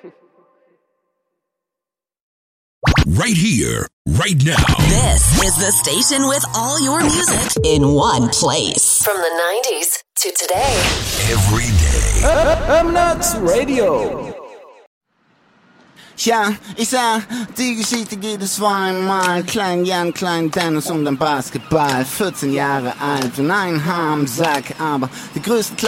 Right here, right now. This is the station with all your music in one place. From the 90s to today. Every day. Nuts Radio. Tja, ich sah, die Geschichte geht es vor einmal. Klein Jan, klein Dennis und ein Basketball. 14 Jahre alt und ein Harmsack, aber die größten